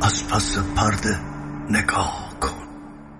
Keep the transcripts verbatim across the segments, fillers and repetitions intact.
از پس پرده نگاه کن.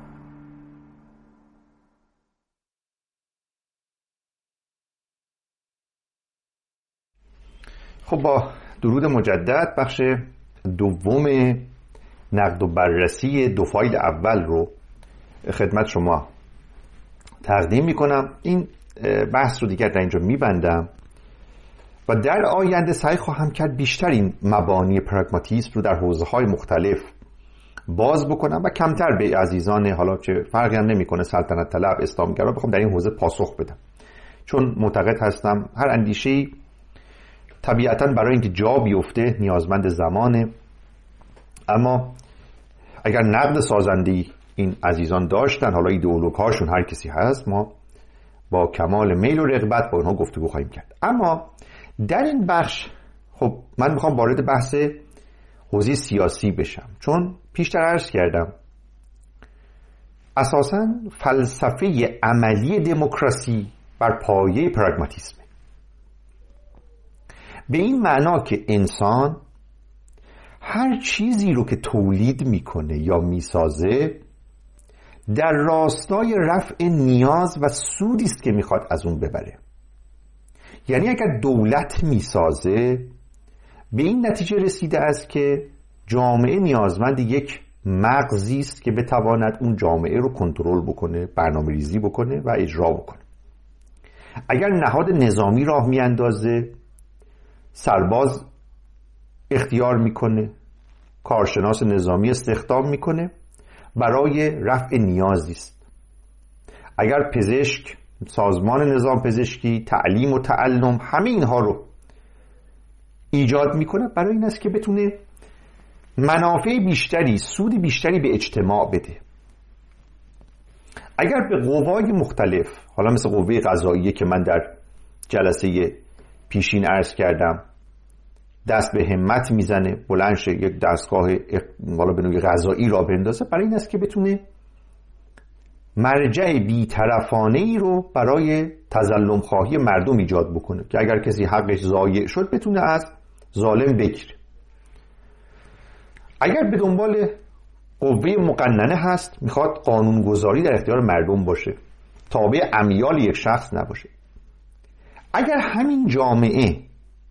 خب با درود مجدد، بخش دوم نقد و بررسی دو فایل اول رو خدمت شما تقدیم میکنم. این بحث رو دیگر در اینجا میبندم و در آینده سعی خواهم کرد بیشتر این مبانی پراگماتیسم رو در حوزه‌های مختلف باز بکنم و کمتر به عزیزان حالا چه فرقی هم نمیکنه سلطنت طلب اسلامگرا بخوام در این حوزه پاسخ بدم، چون معتقد هستم هر اندیشه‌ای طبیعتاً برای اینکه جا بیفته نیازمند زمانه. اما اگر نقد سازنده‌ای این عزیزان داشتن، حالا ایدئولوگ‌هاشون هر کسی هست، ما با کمال میل و رغبت با اونها گفتگو خواهیم کرد. اما در این بخش خب من میخوام وارد بحث حوزه سیاسی بشم، چون پیشتر عرض کردم اساساً فلسفه عملی دموکراسی بر پایه پراگماتیسمه، به این معنا که انسان هر چیزی رو که تولید میکنه یا میسازه در راستای رفع نیاز و سودی است که میخواد از اون ببره. یعنی اگر دولت میسازه به این نتیجه رسیده است که جامعه نیازمند یک مغزی است که بتواند اون جامعه رو کنترل بکنه، برنامه‌ریزی بکنه و اجرا بکنه. اگر نهاد نظامی راه میاندازه، سرباز اختیار میکنه، کارشناس نظامی استخدام میکنه، برای رفع نیازی است. اگر پزشک، سازمان نظام پزشکی، تعلیم و تعلم، همه اینها رو ایجاد میکنه برای این است که بتونه منافع بیشتری، سود بیشتری به اجتماع بده. اگر به قوای مختلف، حالا مثل قوه قضاییه که من در جلسه پیشین عرض کردم، دست به همت میزنه، بلند شه یک دستگاه والا به نوعی قضایی را بندازه، برای این است که بتونه مرجع بی‌طرفانه ای رو برای تظلم خواهی مردم ایجاد بکنه که اگر کسی حقش ضایع شد بتونه از ظالم بگیره. اگر به دنبال قوه مقننه هست، میخواد قانونگذاری در اختیار مردم باشه، تابع امیال یک شخص نباشه. اگر همین جامعه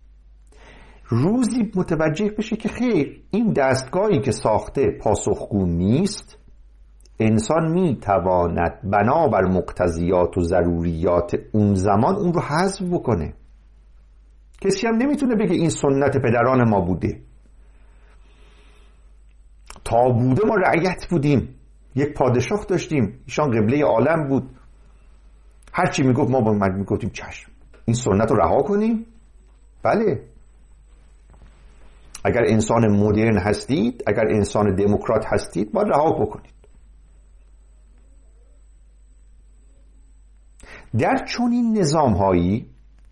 روزی متوجه بشه که خیر این دستگاهی که ساخته پاسخگو نیست، انسان میتواند بنابر مقتضیات و ضروریات اون زمان اون رو حذف بکنه. کسی هم نمیتونه بگه این سنت پدران ما بوده، تا بوده ما رعیت بودیم، یک پادشاه داشتیم، ایشان قبله عالم بود، هرچی میگفت ما با من میگفتیم چشم، این سنت رو رها کنیم. بله، اگر انسان مدرن هستید، اگر انسان دموکرات هستید، باید رها بکنید. در چنین نظام‌هایی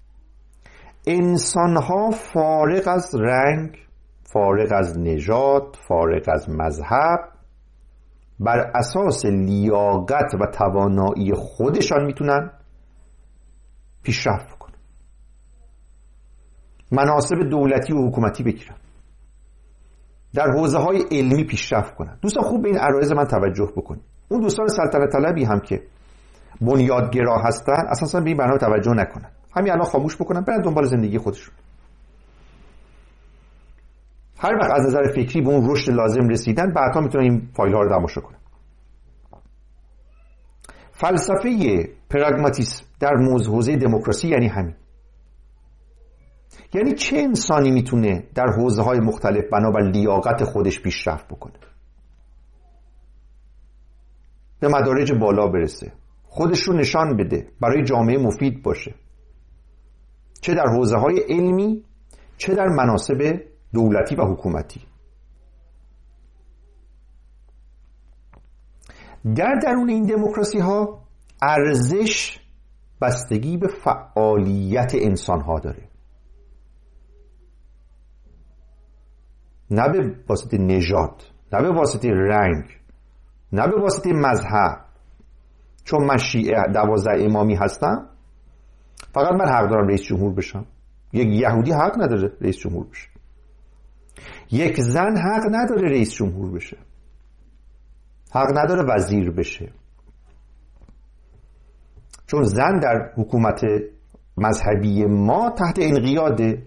انسان‌ها فارغ از رنگ، فارغ از نژاد، فارغ از مذهب، بر اساس لیاقت و توانایی خودشان میتونن پیشرفت کنن، مناصب دولتی و حکومتی بگیرن، در حوزه‌های علمی پیشرفت کنن. دوستان خوب به این عرایض من توجه بکنید. اون دوستان سلطنت طلبی هم که بنیادگرا هستن اساسا به این برنامه توجه نکنن، همین الان خاموش بکنن، برن دنبال زندگی خودشون. هر وقت از نظر فکری به اون رشد لازم رسیدن، بعدها میتونن این فایل‌ها رو تماشا کنن. فلسفه پراگماتیسم در حوزه دموکراسی یعنی همین. یعنی چه انسانی میتونه در حوزه‌های مختلف بنابر لیاقت خودش پیشرفت بکنه، به مدارج بالا برسه، خودش رو نشان بده، برای جامعه مفید باشه، چه در حوزه‌های علمی چه در مناصب دولتی و حکومتی. در درون این دموکراسی ها ارزش بستگی به فعالیت انسان ها داره، نه به واسطه نژاد، نه به واسطه رنگ، نه به واسطه مذهب. چون من شیعه دوازده امامی هستم فقط من حق دارم رئیس جمهور بشم. یک یهودی حق نداره رئیس جمهور بشه. یک زن حق نداره رئیس جمهور بشه، حق نداره وزیر بشه، چون زن در حکومت مذهبی ما تحت انقیاده.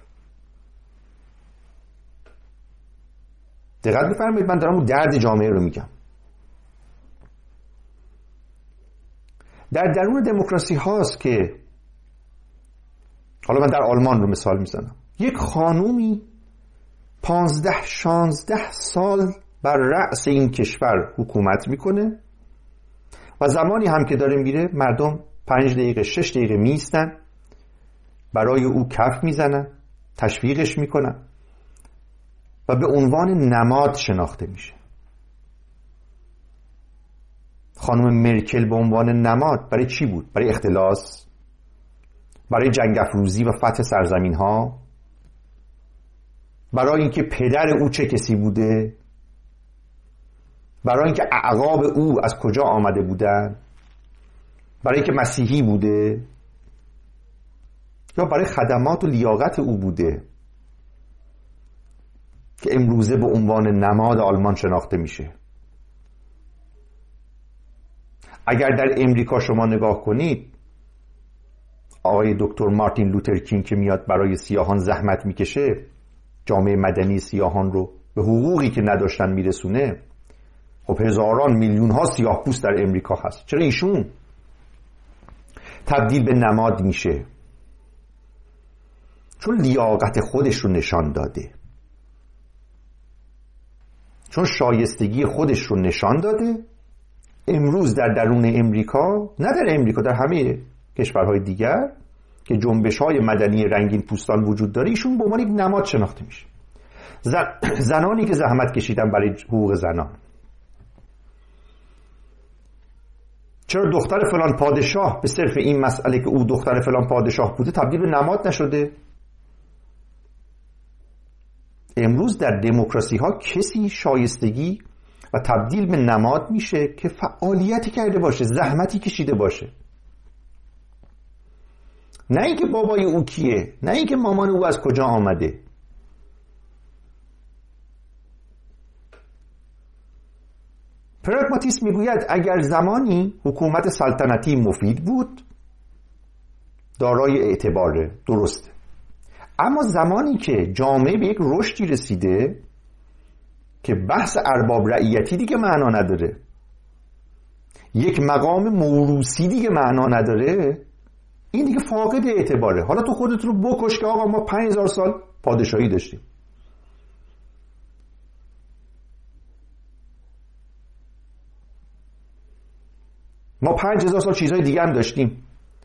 دقت بفرمایید، من دارم اون درد جامعه رو میگم. در درون دموکراسی هاست که، حالا من در آلمان رو مثال میزنم، یک خانومی پانزده شانزده سال بر رأس این کشور حکومت میکنه و زمانی هم که داره میره مردم پنج دقیقه شش دقیقه میستن، برای او کف میزنن، تشویقش میکنن و به عنوان نماد شناخته میشه. خانم مرکل به عنوان نماد برای چی بود؟ برای اختلاس، برای جنگ افروزی و فتح سرزمین ها، برای اینکه پدر او چه کسی بوده، برای اینکه اعقاب او از کجا آمده بودن، برای اینکه مسیحی بوده، یا برای خدمات و لیاقت او بوده که امروزه به عنوان نماد آلمان شناخته میشه؟ اگر در امریکا شما نگاه کنید، آقای دکتر مارتین لوتر کینگ که میاد برای سیاهان زحمت میکشه، جامعه مدنی سیاهان رو به حقوقی که نداشتن میرسونه، خب هزاران میلیون ها سیاه پوست در امریکا هست. چرا ایشون تبدیل به نماد میشه؟ چون لیاقت خودش رو نشان داده، چون شایستگی خودش رو نشان داده. امروز در درون امریکا، نه در امریکا، در همه کشورهای دیگر که جنبش‌های مدنی رنگین پوستان وجود داره، ایشون به عنوان یک نماد شناخته میشه. زن... زنانی که زحمت کشیدن برای حقوق زنان. چرا دختر فلان پادشاه به صرف این مسئله که او دختر فلان پادشاه بوده تبدیل به نماد نشده؟ امروز در دموکراسی ها کسی شایستگی و تبدیل به نماد میشه که فعالیتی کرده باشه، زحمتی کشیده باشه، نه اینکه بابای او کیه، نه اینکه مامان او از کجا آمده. پراگماتیسم میگوید اگر زمانی حکومت سلطنتی مفید بود، دارای اعتباره، درسته، اما زمانی که جامعه به یک رشدی رسیده که بحث ارباب رعیتی دیگه معنا نداره، یک مقام موروثی دیگه معنا نداره، این دیگه فاقد اعتباره. حالا تو خودت رو بکش که آقا ما پنج هزار سال پادشاهی داشتیم، ما پنج هزار سال چیزهای دیگه هم داشتیم،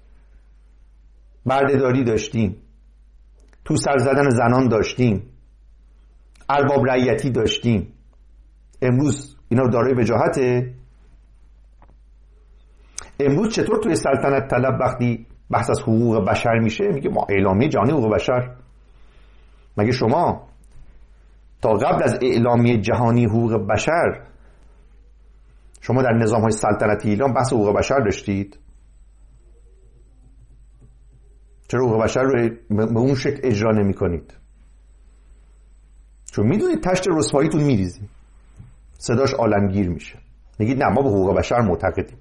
بردهداری داشتیم، تو سر زدن زنان داشتیم، ارباب رعیتی داشتیم، امروز اینا دارای وجاهته؟ امروز چطور توی سلطنت طلب وقتی بحث از حقوق بشر میشه میگه ما اعلامیه جهانی حقوق بشر؟ مگه شما تا قبل از اعلامیه جهانی حقوق بشر شما در نظام‌های سلطنتی ایران بحث حقوق بشر داشتید؟ چرا حقوق بشر رو به اون شکل اجرا نمی کنید؟ چون میدونید تشت رسواییتون میریزید، صداش عالمگیر میشه، میگید نه ما به حقوق بشر معتقدیم.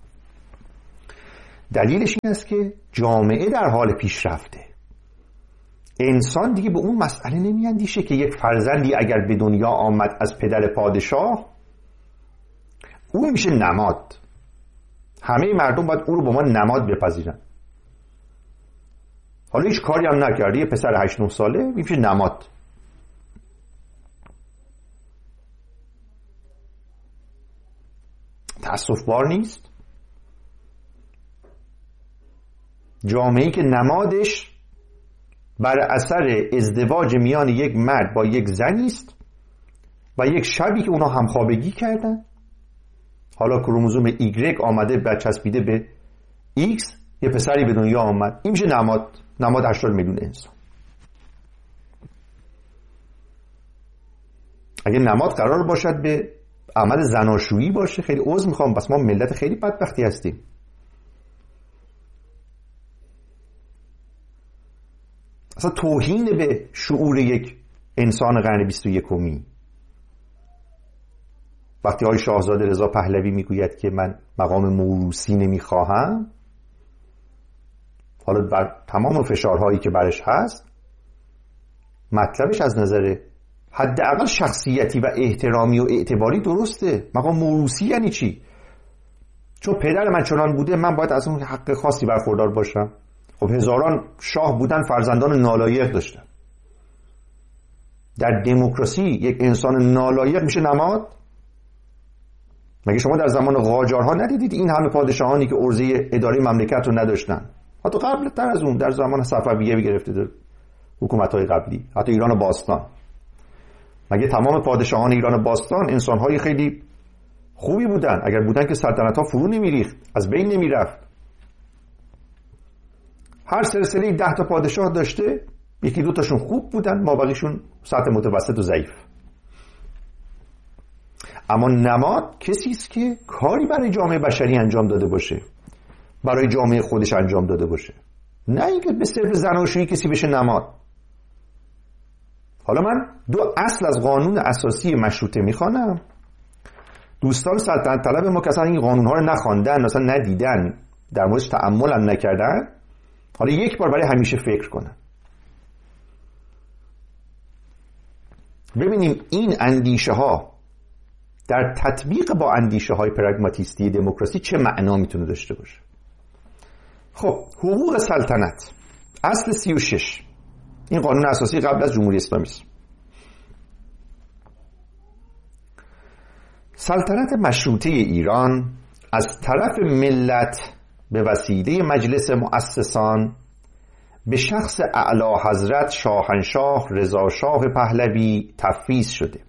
دلیلش این است که جامعه در حال پیشرفته، انسان دیگه به اون مسئله نمیاندیشه که یک فرزندی اگر به دنیا آمد از پدر پادشاه، اون میشه نماد، همه مردم باید او رو به ما نماد بپذیرن. حالا هیچ کاری هم نکرده، یه پسر هشت نه ساله میشه نماد. تأسف بار نیست؟ جامعه‌ای که نمادش بر اثر ازدواج میان یک مرد با یک زنی است و یک شبی که اونا همخوابگی کردن، حالا کروموزوم ایگرگ آمده برچسبیده به ایکس، یه پسری به دنیا آمد، این میشه نماد، نماد هشتاد میلیون انسان. اگه نماد قرار باشد به عمل زناشویی باشه، خیلی عذر میخوام، بس ما ملت خیلی بدبختی هستیم. اصلا توهین به شعور یک انسان قرن بیست و یکمی. وقتی آقای شاهزاده رضا پهلوی میگوید که من مقام موروثی نمیخواهم، حالا بر تمام فشارهایی که برش هست، مطلبش از نظر حداقل شخصیتی و احترامی و اعتباری درسته. مقام موروثی یعنی چی؟ چون پدر من چنان بوده من باید از اون حق خاصی برخوردار باشم. خب هزاران شاه بودن، فرزندان نالایق داشتن. در دموکراسی یک انسان نالایق میشه نماد؟ مگه شما در زمان قاجارها ندیدید این همه پادشاهانی که عرضه اداره مملکت رو نداشتن؟ حتی قبل تر از اون در زمان صفویه گرفته در حکومت‌های قبلی، حتی ایران باستان. مگه تمام پادشاهان ایران باستان انسان‌های خیلی خوبی بودن؟ اگر بودن که سلطنت‌ها فرو نمی‌ریخت، از بین نمی‌رفت. هر سلسله ده تا پادشاه داشته، یکی دو تاشون خوب بودن، مابقیشون سطح متوسط و ضعیف. اما نماد کسی است که کاری برای جامعه بشری انجام داده باشه، برای جامعه خودش انجام داده باشه، نه اینکه به صرف زناشویی کسی بشه نماد. حالا من دو اصل از قانون اساسی مشروطه میخوانم. دوستان سلطنت طلب ما که اصلا این قانونها رو نخواندن، اصلا ندیدن، در موردش تأمل هم نکردن، حالا یک بار برای همیشه فکر کنن. ببینیم این اندیشه ها در تطبیق با اندیشه های پراگماتیستی دموکراسی چه معنا میتونه داشته باشه. خب حقوق سلطنت، اصل سی و شش، این قانون اساسی قبل از جمهوری اسلامی است. سلطنت مشروطه ایران از طرف ملت به وسیله مجلس مؤسسان به شخص اعلی حضرت شاهنشاه رضا شاه پهلوی تفویض شده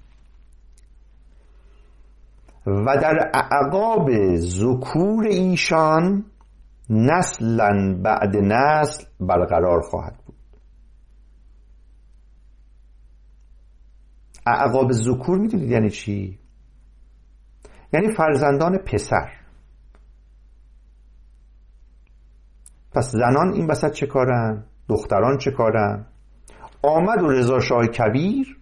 و در اعقاب ذکور ایشان نسلاً بعد نسل برقرار خواهد بود. اعقاب ذکور میدونید یعنی چی؟ یعنی فرزندان پسر. پس زنان این وسط چه کارن؟ دختران چه کارن؟ آمد و رضا شاه کبیر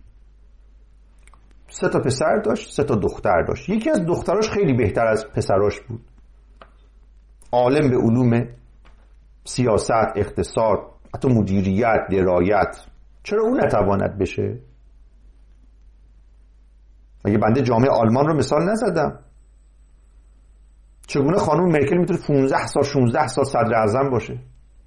سه تا پسر داشت، سه تا دختر داشت. یکی از دختراش خیلی بهتر از پسراش بود، عالم به علوم سیاست، اقتصاد، حتی مدیریت، درایت. چرا اون نتواند بشه؟ مگه بنده جامعه آلمان رو مثال نزدم؟ چگونه خانم مرکل میتونه پانزده سال شانزده سال صدر اعظم باشه؟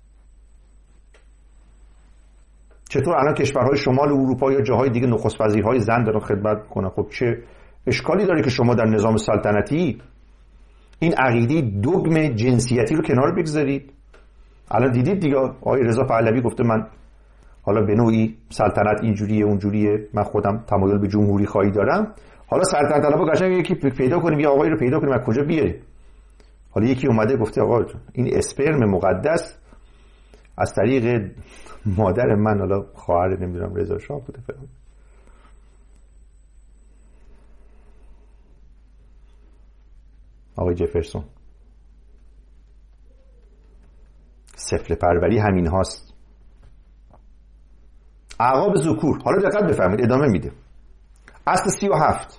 چطور الان کشورهای شمال اروپا یا جاهای دیگه نخست وزیرهای زن دارن خدمت میکنن؟ خب چه اشکالی داره که شما در نظام سلطنتی این عقیده دوگم جنسیتی رو کنار بگذارید؟ الان دیدید دیگه آقای رضا پهلوی گفته من حالا به نوعی سلطنت اینجوریه اونجوریه، من خودم تمایل به جمهوری خواهی دارم. حالا سلطنت طلبا قشنگ یکی پیدا کنیم، یه آقایی رو پیدا کنیم از کجا بیاره. حالا یکی اومده گفته آقا این اسپرم مقدس از طریق مادر من، حالا خواهر نمیدونم رضا شاه بوده فلان، آقای جفرسون. سفله پروری همین هاست، اعقاب ذکور. حالا دقت بفرمایید ادامه میده. اصل سی و هفت،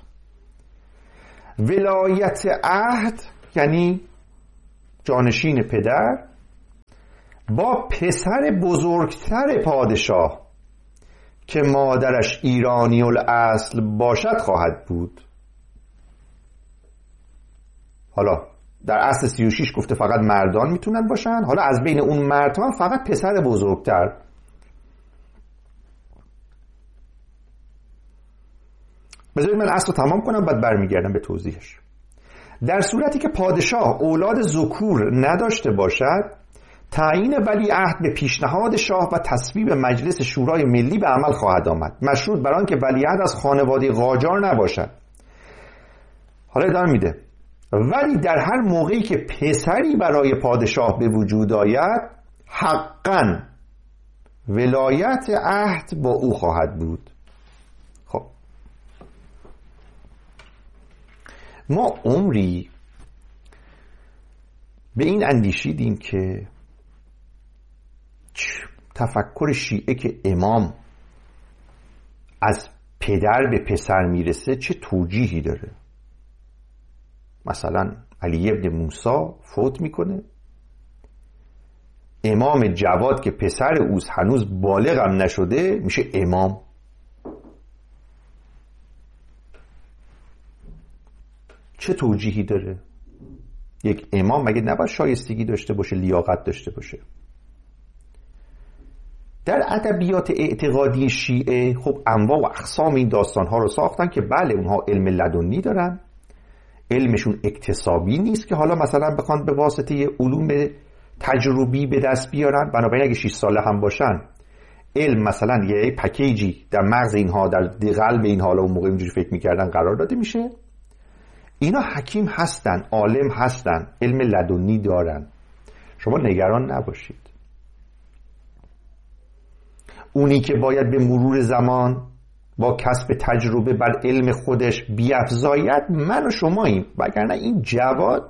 ولایت عهد یعنی جانشین پدر با پسر بزرگتر پادشاه که مادرش ایرانی الاصل باشد خواهد بود. حالا در اصل سی و شش گفته فقط مردان میتونن باشن، حالا از بین اون مردان فقط پسر بزرگتر. بذارید من اصل رو تمام کنم بعد برمیگردم به توضیحش. در صورتی که پادشاه اولاد ذکور نداشته باشد، تعیین ولیعهد به پیشنهاد شاه و تصویب مجلس شورای ملی به عمل خواهد آمد، مشروط بر آن که ولیعهد از خانواده قاجار نباشد. حالا ادامه میده ولی در هر موقعی که پسری برای پادشاه به وجود آید، حقاً ولایت عهد با او خواهد بود. خب ما عمری به این اندیشیدیم که تفکر شیعه که امام از پدر به پسر میرسه چه توجیهی داره؟ مثلا علی ابن موسی فوت میکنه، امام جواد که پسر اوست هنوز بالغ هم نشده میشه امام. چه توجیهی داره؟ یک امام مگه نباید شایستگی داشته باشه، لیاقت داشته باشه؟ در ادبیات اعتقادی شیعه خب انواع و اقسام این داستانها رو ساختن که بله اونها علم لدنی دارن، علمشون اکتسابی نیست که حالا مثلا بخوان به واسطه علوم تجربی به دست بیارن، بنابراین اگه شش ساله هم باشن علم مثلا یه پکیجی در مغز اینها، در قلب اینها، حالا اون موقع اینجوری فکر میکردن، قرار داده میشه. اینا حکیم هستن، عالم هستن، علم لدنی دارن، شما نگران نباشید. اونی که باید به مرور زمان با کسب تجربه بر علم خودش بیفزاید من و شماییم، وگرنه این جواد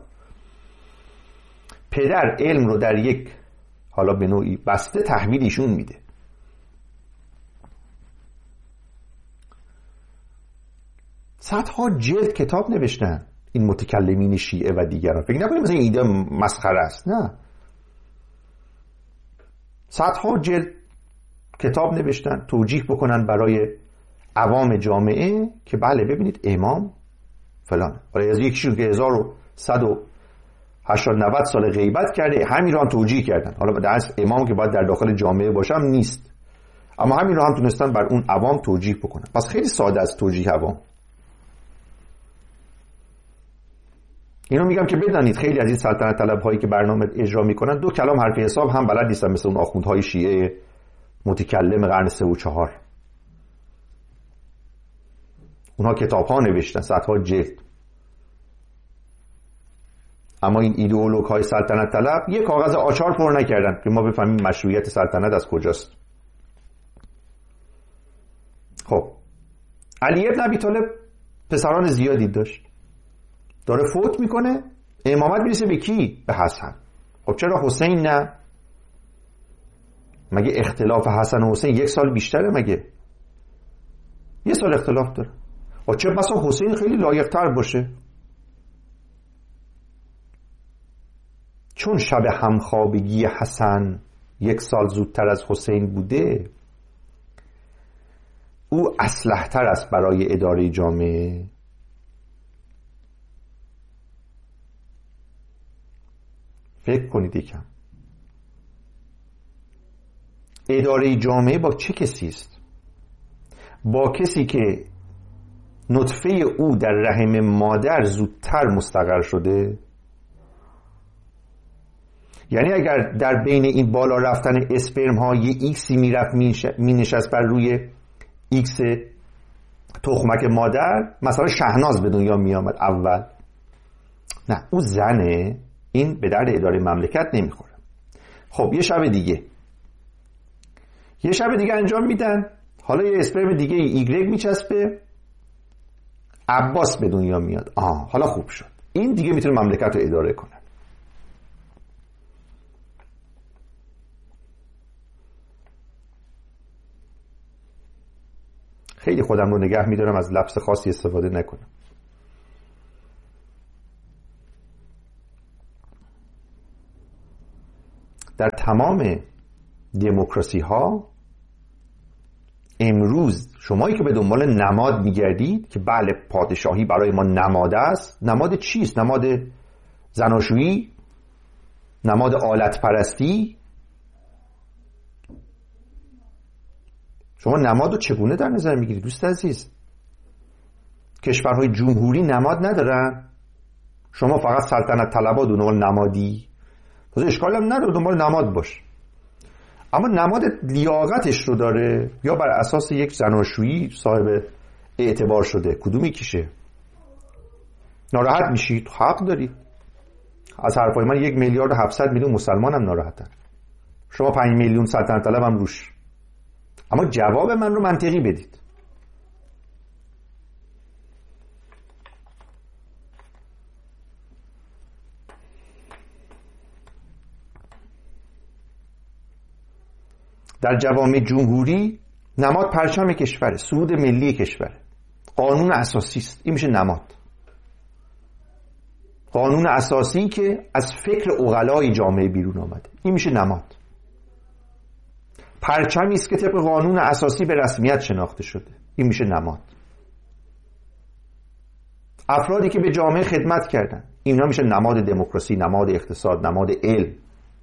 پدر علم رو در یک حالا به نوعی بسته تحویل ایشون میده. صدها جلد کتاب نوشتن این متکلمین شیعه و دیگران، فکر نکنید مثلا این ایده مسخره است، نه، صدها جلد کتاب نوشتن توجیه بکنن برای عوام جامعه که بله ببینید امام فلان، حالا از یکیشون که هزار و صد و هشتاد نود سال غیبت کرده همین رو هم توجیه کردن، حالا در اصل امام که باید در داخل جامعه باشه هم نیست، اما همین رو هم تونستن بر اون عوام توجیه بکنن. پس خیلی ساده است توجیه عوام. اینو میگم که بدانید خیلی از این سلطنت طلب هایی که برنامه اجرا میکنن دو کلام حرف حساب هم بلد نیستن، مثل اون آخوندهای شیعه متکلم قرن سه و چهار. اونها کتاب ها نوشتن، صدها جلد، اما این ایدئولوگ های سلطنت طلب یک کاغذ آچار پر نکردن که ما بفهمیم مشروعیت سلطنت از کجاست. خب علی ابن ابی طالب پسران زیادی داشت، داره فوت میکنه، امامت میرسه به کی؟ به حسن. خب چرا حسین نه؟ مگه اختلاف حسن و حسین یک سال بیشتره؟ مگه یه سال اختلاف داره؟ و چه بسا حسین خیلی لایق‌تر باشه، چون شب همخوابگی حسن یک سال زودتر از حسین بوده، او اصلح‌تر است برای اداره جامعه. فکر کنید یکم، اداره جامعه با چه کسی است؟ با کسی که نطفه او در رحم مادر زودتر مستقر شده. یعنی اگر در بین این بالا رفتن اسپرم ها یه ایکسی میرفت می نشست بر روی ایکس تخمک مادر، مثلا شهناز به دنیا می آمد اول. نه، او زنه، این به درد اداره مملکت نمیخوره. خب یه شب دیگه یه شب دیگه انجام میدن، حالا یه اسپرم دیگه ایگرگ میچسبه، عباس به دنیا میاد. آه حالا خوب شد، این دیگه میتونه مملکت رو اداره کنه. خیلی خودم رو نگه میدارم از لفظ خاصی استفاده نکنم. در تمام دموکراسی ها امروز شمایی که به دنبال نماد میگردید که بله پادشاهی برای ما نماد است، نماد چیست؟ نماد زناشویی؟ نماد آلت پرستی؟ شما نماد رو چگونه در نظر میگیرید دوست عزیز؟ کشورهای جمهوری نماد ندارن؟ شما فقط سلطنت طلبا دنبال نمادی؟ پس اشکال هم نداره دنبال نماد باش، اما نماد لیاقتش رو داره یا بر اساس یک زناشویی صاحب اعتبار شده؟ کدومی کیشه؟ ناراحت میشید؟ حق دارید. از حرفای من یک میلیارد و هفتصد میلیون مسلمان هم ناراحتن، شما پنج میلیون سلطنت طلب هم روش. اما جواب من رو منطقی بدید. در جوامع جمهوری نماد پرچم کشوره، سرود ملی کشوره، قانون اساسی است. این میشه نماد. قانون اساسی که از فکر عقلای جامعه بیرون آمده، این میشه نماد. پرچمی است که طبق قانون اساسی به رسمیت شناخته شده، این میشه نماد. افرادی که به جامعه خدمت کردن، اینا میشه نماد دموکراسی، نماد اقتصاد، نماد علم.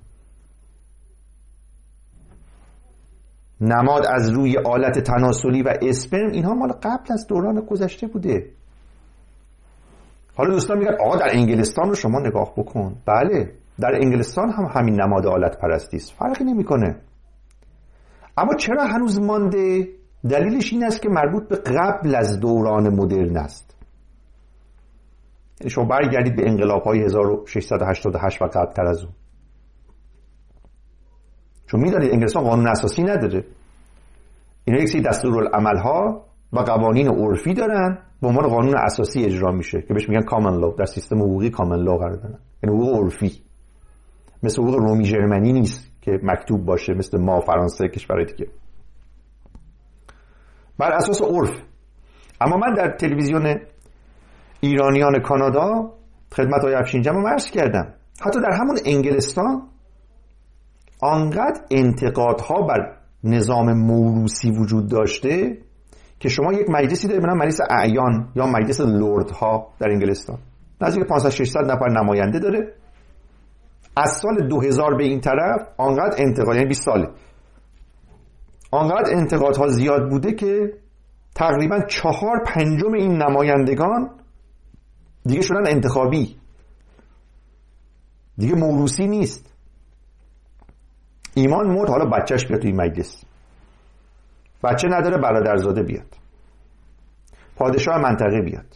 نماد از روی آلت تناسلی و اسپرم، اینها مال قبل از دوران گذشته بوده. حالا دوستان میگن آقا در انگلستان رو شما نگاه بکن. بله، در انگلستان هم همین نماد آلت پرستی است، فرقی نمیکنه. اما چرا هنوز مانده؟ دلیلش این است که مربوط به قبل از دوران مدرن است. یعنی شما برگردید به انقلاب‌های هزار و ششصد و هشتاد و هشت و قبل تر از اون. چون میدونید انگلستان قانون اساسی نداره. اینا یک سری دستورالعمل‌ها و قوانین عرفی دارن، به عنوان قانون اساسی اجرا میشه که بهش میگن کامن لو. در سیستم حقوقی کامن لو قرار دارن، یعنی حقوق عرفی. مثل حقوق رومی ژرمنی نیست که مکتوب باشه، مثل ما فرانسه کشورهای دیگه، بر اساس عرف. اما من در تلویزیون ایرانیان کانادا خدمت های افشین‌جم رو عرض کردم، حتی در همون انگلستان آنقدر انتقادها بر نظام موروثی وجود داشته که شما یک مجلسی دارید به نام مجلس اعیان یا مجلس لردها در انگلستان، نزدیک پانصد ششصد نفر نماینده داره. از سال دو هزار به این طرف آنقدر انتقاد، یعنی بیست ساله، آنقدر انتقادها زیاد بوده که تقریبا چهار پنجم این نمایندگان دیگه شدن انتخابی، دیگه موروثی نیست. ایمان مرد، حالا بچهش بیاد توی مجلس. بچه نداره، برادرزاده بیاد، پادشاه منطقه بیاد.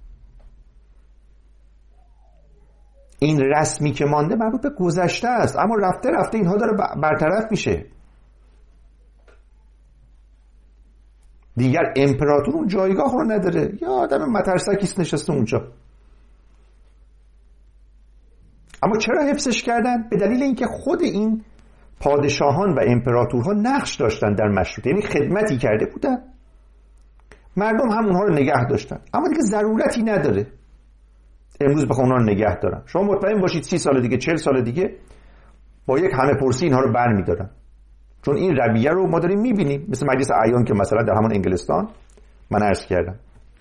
این رسمی که مانده مربوط به گذشته است، اما رفته رفته اینها داره برطرف میشه. دیگر امپراتور اون جایگاه رو نداره، یا آدم مترسکیست نشسته اونجا. اما چرا حفظش کردن؟ به دلیل اینکه خود این پادشاهان و امپراتورها نقش داشتن در مشروطه، یعنی خدمتی کرده بودن، مردم هم اونها رو نگه داشتن. اما دیگه ضرورتی نداره امروز بخوام اونها رو نگه دارن. شما مطمئن باشید سی سال دیگه، چهل سال دیگه با یک همه پرسی اینها رو برمی‌دارن، چون این رویه رو ما داریم می‌بینیم. مثل مجلس اعیان که مثلا در همون انگلستان من عرض کردم،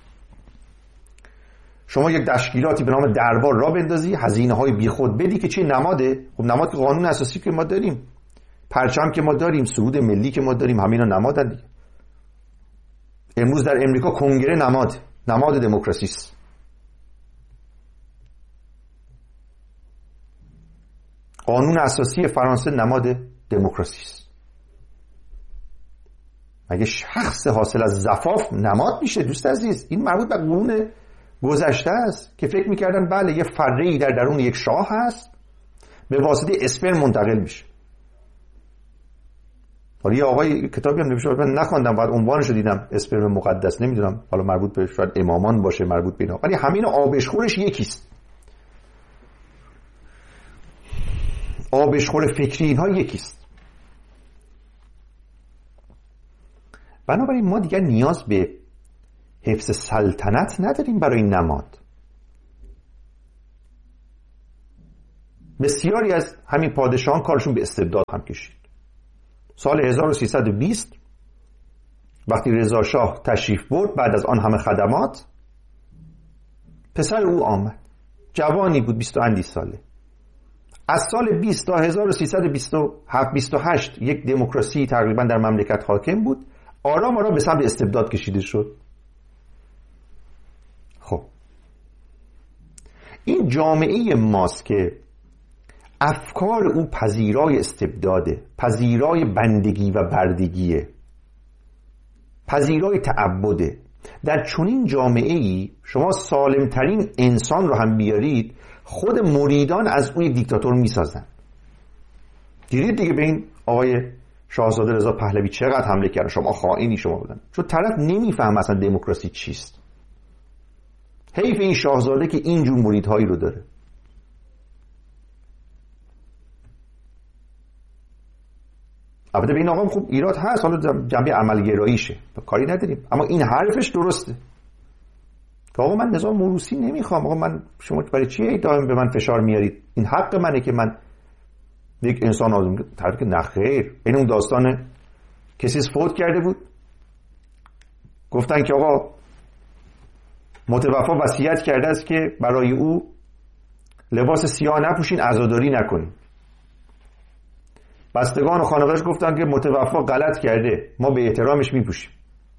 شما یک تشکیلاتی به نام دربار را بندازی، هزینه‌های بیخود بدی که چه نماده؟ خب نماد که قانون اساسی که ما داریم، پرچم که ما داریم، سرود ملی که ما داریم، همینا نمادن دیگه. امروز در امریکا کنگره نماد نماد دموکراسی است. قانون اساسی فرانسه نماد دموکراسی است. مگه شخص حاصل از زفاف نماد میشه؟ دوست عزیز، این مربوط به قرون گذشته است که فکر میکردن بله یه فره‌ای در درون یک شاه هست، به واسطه اسپرم منتقل میشه. حالا یه آقای کتابی هم نوشته، من نخوندم، بعد عنوانش رو دیدم، اسپرم مقدس، نمیدونم حالا مربوط به شاید امامان باشه، مربوط به اینا، ولی همین آبشخورش یکیست. آبشخور فکری اینها یکیست. بنابراین ما دیگر نیاز به حفظ سلطنت نداریم برای این نماد. بسیاری از همین پادشاهان کارشون به استبداد هم کشید. سال هزار و سیصد و بیست وقتی رضا شاه تشریف برد، بعد از آن همه خدمات، پسر او آمد، جوانی بود، بیست و اندی ساله. از سال بیست تا هزار و سیصد و بیست و هشت یک دموکراسی تقریبا در مملکت حاکم بود، آرام آرام به سمت استبداد کشیده شد. خب این جامعه ماست که افکار او پذیرای استبداده، پذیرای بندگی و بردگیه، پذیرای تعبده. در چنین جامعه‌ای شما سالمترین انسان رو هم بیارید، خود مریدان از او یک دیکتاتور میسازن. دیدید دیگه به این آقای شاهزاده رضا پهلوی چقدر حمله کردن، شما خائنی شما بودن، چون طرف نمیفهم اصلا دموکراسی چیست. حیف این شاهزاده که اینجور مریدهایی رو داره. البته به این آقام خوب ایراد هست، حالا جنبه عملگراییشه کاری نداریم، اما این حرفش درسته که آقا من نظام موروثی نمیخوام. آقا من شما برای چی دائم به من فشار میارید؟ این حق منه که من یک انسان آزادی. طرف که نخیر. این اون داستان کسی فوت کرده بود، گفتن که آقا متوفا وصیت کرده است که برای او لباس سیاه نپوشین، عزاداری نکنین. بستگان و خانواده‌اش گفتن که متوفا غلط کرده، ما به احترامش میپوشیم.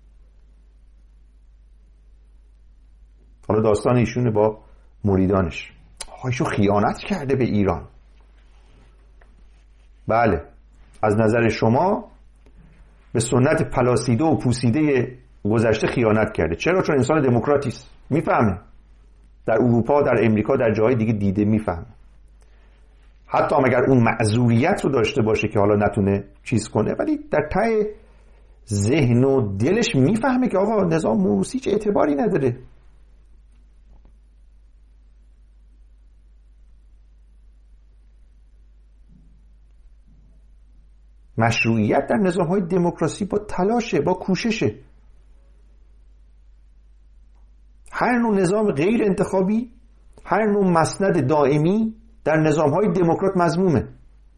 حالا داستان ایشونه با مریدانش. ایشون خیانت کرده به ایران. بله، از نظر شما به سنت پلاسیده و پوسیده گذشته خیانت کرده. چرا؟ چون انسان دموکراتی است، میفهمه. در اروپا، در امریکا، در جاهای دیگه دیده، میفهمه. حتی اگر اون معذوریت رو داشته باشه که حالا نتونه چیز کنه، ولی در ته ذهن و دلش میفهمه که آقا نظام موروثی چه اعتباری نداره. مشروعیت در نظام‌های دموکراسی با تلاشه، با کوششه. هر نوع نظام غیر انتخابی، هر نوع مسند دائمی در نظام‌های دموکرات مذمومه.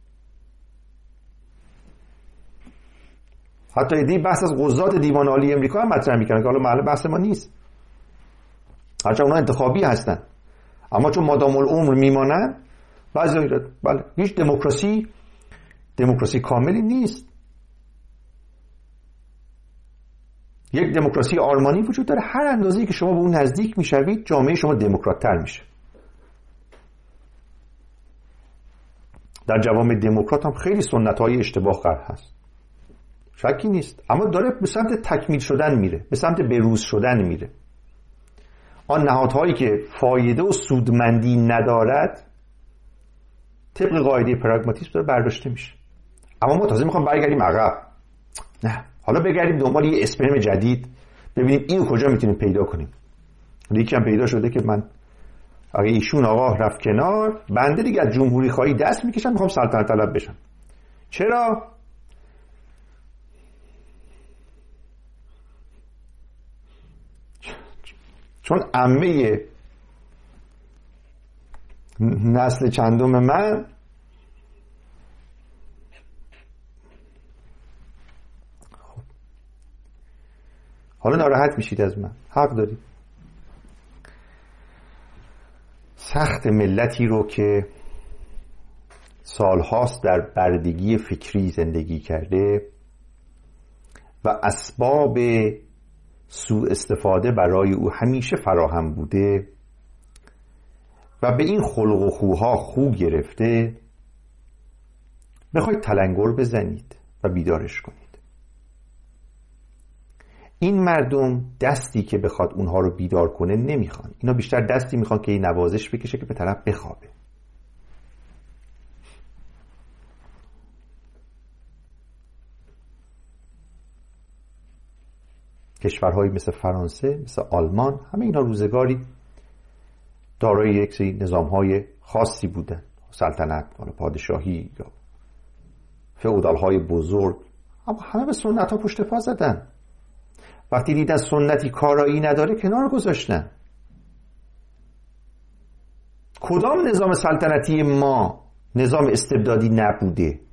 حتی ایدی بحث از قضات دیوان عالی امریکا هم مطرح می‌کنن که حالا محل بحث ما نیست، هرچند اونا انتخابی هستن، اما چون مادام العمر میمانن بعضی بله هیچ دموکراسی دموکراسی کاملی نیست. یک دموکراسی آلمانی وجود داره، هر اندازه‌ای که شما به اون نزدیک میشوید جامعه شما دموکرات‌تر میشه. در جوامع دموکرات هم خیلی سنت‌های اشتباه قرار هست، شکی نیست، اما داره به سمت تکمیل شدن میره، به سمت بروز شدن میره. آن نهادهایی که فایده و سودمندی ندارد طبق قاعده پراگماتیسم داره برداشته میشه. اما ما تازه میخوام برگردیم عقب. نه، حالا بگردیم دنبال یه اسپرم جدید، ببینیم اینو کجا میتونیم پیدا کنیم. یکی هم پیدا شده که من اگه ایشون آقا رفت کنار، بنده دیگه از جمهوری خواهی دست میکشم، میخوام سلطنت طلب بشم. چرا؟ چون عمه نسل چندم من خب حالا ناراحت میشید از من، حق دارید. سخت ملتی رو که سالهاست در بردگی فکری زندگی کرده و اسباب سوء استفاده برای او همیشه فراهم بوده و به این خلق و خوها خو گرفته، بخواید تلنگر بزنید و بیدارش کنید. این مردم دستی که بخواد اونها رو بیدار کنه نمیخوان، اینا بیشتر دستی میخوان که این نوازش بکشه که به طرف بخوابه. کشورهایی مثل فرانسه، مثل آلمان، همه اینا روزگاری دارای یک سری نظام‌های خاصی بودن، سلطنت، پادشاهی یا فئودال‌های بزرگ، اما همه به سنت‌ها پشت پا زدن. وقتی دیدن سنتی کارایی نداره کنار گذاشتن. کدام نظام سلطنتی ما نظام استبدادی نبوده؟